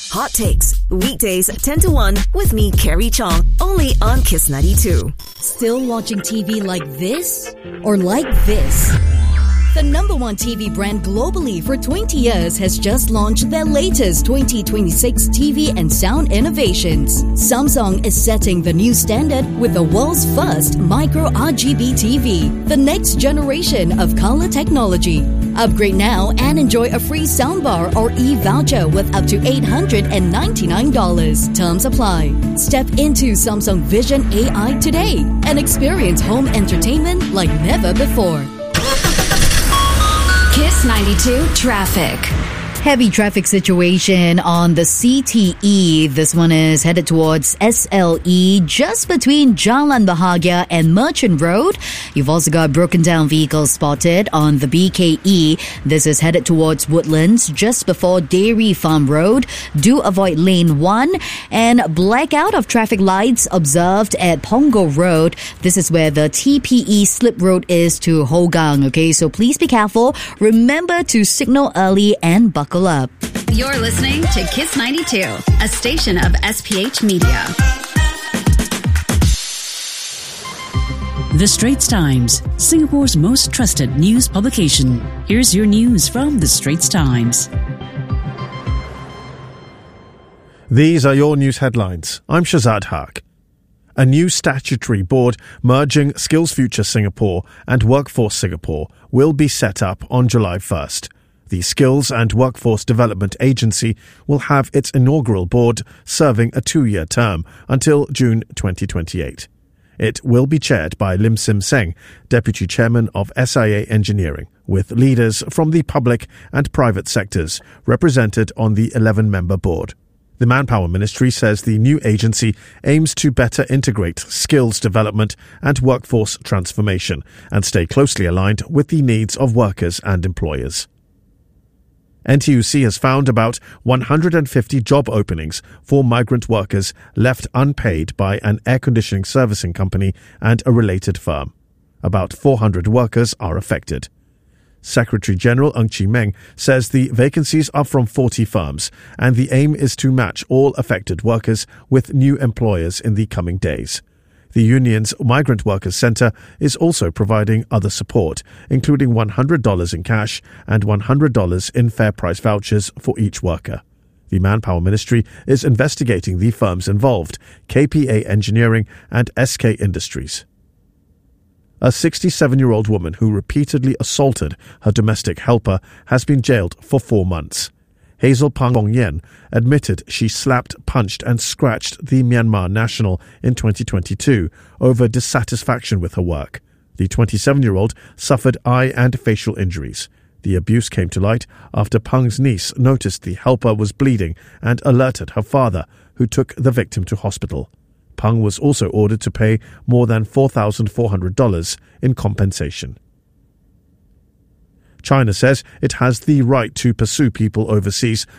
Hot Takes, weekdays 10 to 1 with me, Carrie Chong, only on Kiss 92. Still watching TV like this? Or like this? The number one TV brand globally for 20 years has just launched their latest 2026 TV and sound innovations. Samsung is setting the new standard with the world's first micro RGB TV, the next generation of color technology. Upgrade now and enjoy a free soundbar or e-voucher with up to $899. Terms apply. Step into Samsung Vision AI today and experience home entertainment like never before. Kiss 92 Traffic. Heavy traffic situation on the CTE. This one is headed towards SLE, just between Jalan Bahagia and Merchant Road. You've also got broken down vehicles spotted on the BKE. This is headed towards Woodlands, just before Dairy Farm Road. Do avoid lane 1. And blackout of traffic lights observed at Pongo Road. This is where the TPE slip road is to Hougang. Okay, so please be careful. Remember to signal early and buckle up. You're listening to Kiss 92, a station of SPH Media. The Straits Times, Singapore's most trusted news publication. Here's your news from The Straits Times. These are your news headlines. I'm Shazad Haq. A new statutory board merging SkillsFuture Singapore and Workforce Singapore will be set up on July 1st. The Skills and Workforce Development Agency will have its inaugural board serving a 2-year term until June 2028. It will be chaired by Lim Sim Seng, Deputy Chairman of SIA Engineering, with leaders from the public and private sectors represented on the 11-member board. The Manpower Ministry says the new agency aims to better integrate skills development and workforce transformation and stay closely aligned with the needs of workers and employers. NTUC has found about 150 job openings for migrant workers left unpaid by an air conditioning servicing company and a related firm. About 400 workers are affected. Secretary-General Ng Chee Meng says the vacancies are from 40 firms and the aim is to match all affected workers with new employers in the coming days. The union's Migrant Workers Centre is also providing other support, including $100 in cash and $100 in fair price vouchers for each worker. The Manpower Ministry is investigating the firms involved, KPA Engineering and SK Industries. A 67-year-old woman who repeatedly assaulted her domestic helper has been jailed for 4 months. Hazel Pang Bong Yen admitted she slapped, punched and scratched the Myanmar national in 2022 over dissatisfaction with her work. The 27-year-old suffered eye and facial injuries. The abuse came to light after Pang's niece noticed the helper was bleeding and alerted her father, who took the victim to hospital. Pang was also ordered to pay more than $4,400 in compensation. China says it has the right to pursue people overseas